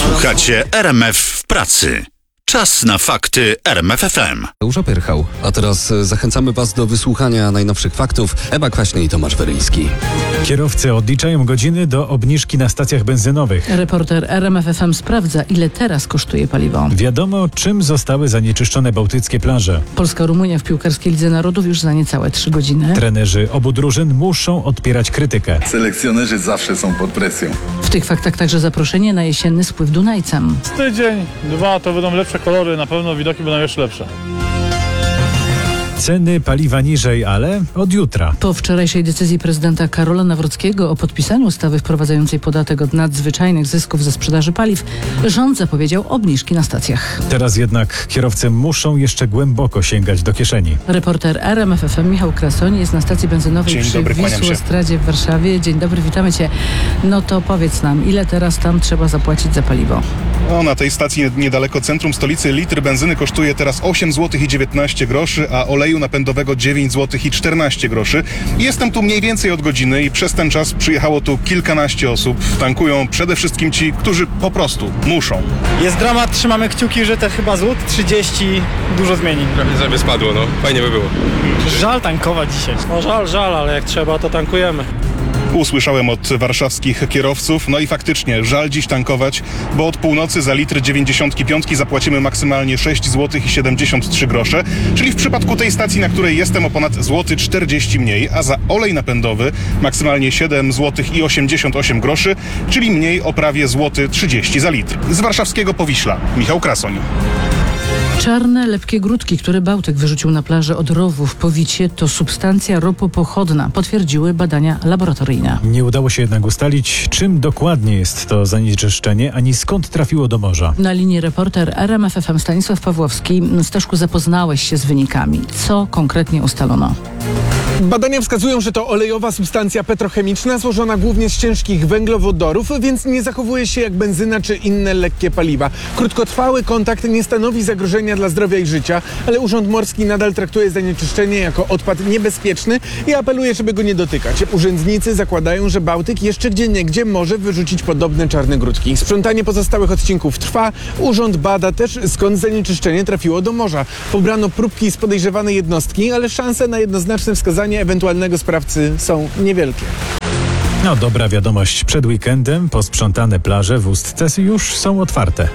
Słuchacie RMF w pracy. Czas na fakty RMF FM. Eusza Pyrchał. A teraz zachęcamy Was do wysłuchania najnowszych faktów. Ewa Kwaśny i Tomasz Weryński. Kierowcy odliczają godziny do obniżki na stacjach benzynowych. Reporter RMF FM sprawdza, ile teraz kosztuje paliwo. Wiadomo, czym zostały zanieczyszczone bałtyckie plaże. Polska-Rumunia w piłkarskiej Lidze Narodów już za niecałe 3 godziny. Trenerzy obu drużyn muszą odpierać krytykę. Selekcjonerzy zawsze są pod presją. W tych faktach także zaproszenie na jesienny spływ Dunajcem. Tydzień, 2 to będą lepsze kolory, na pewno widoki będą jeszcze lepsze. Ceny paliwa niżej, ale od jutra. Po wczorajszej decyzji prezydenta Karola Nawrockiego o podpisaniu ustawy wprowadzającej podatek od nadzwyczajnych zysków ze sprzedaży paliw, rząd zapowiedział obniżki na stacjach. Teraz jednak kierowcy muszą jeszcze głęboko sięgać do kieszeni. Reporter RMF FM Michał Krasoń jest na stacji benzynowej przy Wisłostradzie w Warszawie. Dzień dobry, witamy Cię. No to powiedz nam, ile teraz tam trzeba zapłacić za paliwo? No, na tej stacji niedaleko centrum stolicy litr benzyny kosztuje teraz 8 zł i 19 groszy, a oleju napędowego 9 zł i 14 groszy. Jestem tu mniej więcej od godziny i przez ten czas przyjechało tu kilkanaście osób. Tankują przede wszystkim ci, którzy po prostu muszą. Jest dramat, trzymamy kciuki, że te chyba złot 30 dużo zmieni. Prawie żeby spadło, no. Fajnie by było. Żal tankować dzisiaj. No żal, ale jak trzeba, to tankujemy. Usłyszałem od warszawskich kierowców, no i faktycznie żal dziś tankować, bo od północy za litr 95 zapłacimy maksymalnie 6 zł i 73 grosze, czyli w przypadku tej stacji, na której jestem, o ponad złoty 40 mniej, a za olej napędowy maksymalnie 7 zł i 88 groszy, czyli mniej o prawie złoty 30 za litr. Z warszawskiego Powiśla, Michał Krasoń. Czarne, lepkie grudki, które Bałtyk wyrzucił na plażę od Rowu w Powicie, to substancja ropopochodna, potwierdziły badania laboratoryjne. Nie udało się jednak ustalić, czym dokładnie jest to zanieczyszczenie, ani skąd trafiło do morza. Na linii reporter RMF FM Stanisław Pawłowski. Staszku, zapoznałeś się z wynikami. Co konkretnie ustalono? Badania wskazują, że to olejowa substancja petrochemiczna złożona głównie z ciężkich węglowodorów, więc nie zachowuje się jak benzyna czy inne lekkie paliwa. Krótkotrwały kontakt nie stanowi zagrożenia dla zdrowia i życia, ale Urząd Morski nadal traktuje zanieczyszczenie jako odpad niebezpieczny i apeluje, żeby go nie dotykać. Urzędnicy zakładają, że Bałtyk jeszcze gdzieniegdzie może wyrzucić podobne czarne grudki. Sprzątanie pozostałych odcinków trwa. Urząd bada też, skąd zanieczyszczenie trafiło do morza. Pobrano próbki z podejrzewanej jednostki, ale szanse na jednoznaczne wskazanie ewentualnego sprawcy są niewielkie. No dobra wiadomość, przed weekendem posprzątane plaże w Ustce już są otwarte.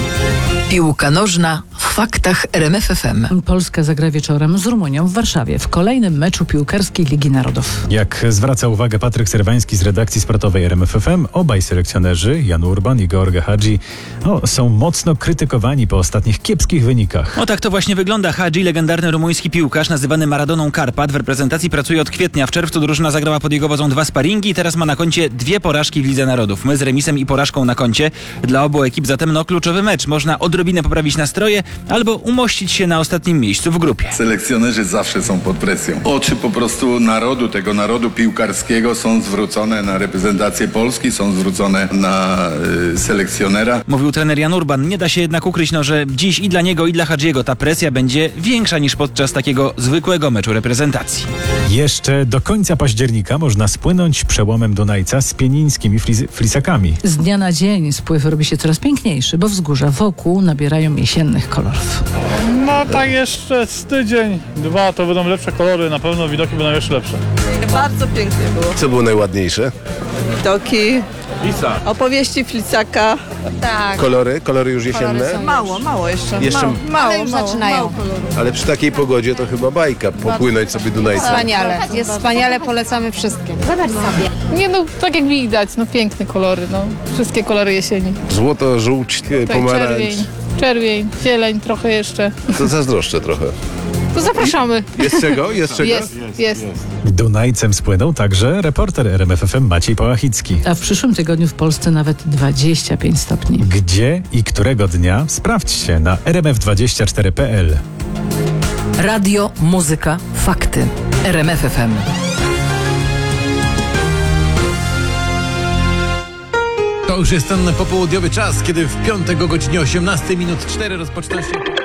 Piłka nożna w faktach RMF FM. Polska zagra wieczorem z Rumunią w Warszawie w kolejnym meczu piłkarskiej Ligi Narodów. Jak zwraca uwagę Patryk Serwański z redakcji sportowej RMF FM, obaj selekcjonerzy, Jan Urban i George Hagi, są mocno krytykowani po ostatnich kiepskich wynikach. O tak to właśnie wygląda. Hagi, legendarny rumuński piłkarz nazywany Maradoną Karpat, w reprezentacji pracuje od kwietnia. W czerwcu drużyna zagrała pod jego wodzą 2 sparingi i teraz ma na koncie 2 porażki w Lidze Narodów. My z remisem i porażką na koncie. Dla obu ekip zatem kluczowy mecz. Można odrobinę poprawić nastroje albo umościć się na ostatnim miejscu w grupie. Selekcjonerzy zawsze są pod presją. Oczy po prostu narodu, tego narodu piłkarskiego są zwrócone na reprezentację Polski, są zwrócone na selekcjonera. Mówił trener Jan Urban. Nie da się jednak ukryć, że dziś i dla niego, i dla Hagiego ta presja będzie większa niż podczas takiego zwykłego meczu reprezentacji. Jeszcze do końca października można spłynąć przełomem Dunajca z pienińskimi flisakami. Z dnia na dzień spływ robi się coraz piękniejszy, bo wzgórza wokół nabierają jesiennych kolorów. No tak jeszcze z tydzień, 2 to będą lepsze kolory, na pewno widoki będą jeszcze lepsze. Bardzo pięknie było. Co było najładniejsze? Widoki, opowieści Flicaka. Tak. Kolory już jesienne? Mało jeszcze. Ale już zaczynają. Ale przy takiej pogodzie to chyba bajka, popłynąć sobie Dunajcem. Wspaniale. Jest wspaniale, polecamy wszystkim. Zobacz sobie. Nie tak jak widać, piękne kolory, wszystkie kolory jesieni. Złoto, żółć, pomarańcz. Czerwień, zieleń trochę jeszcze. To zazdroszczę trochę. To zapraszamy. Jest czego? Jest. Dunajcem spłynął także reporter RMF FM Maciej Połachicki. A w przyszłym tygodniu w Polsce nawet 25 stopni. Gdzie i którego dnia? Sprawdźcie na rmf24.pl. Radio, muzyka, fakty. RMF FM. To już jest ten popołudniowy czas, kiedy w piątek o godzinie 18:04 rozpoczyna się...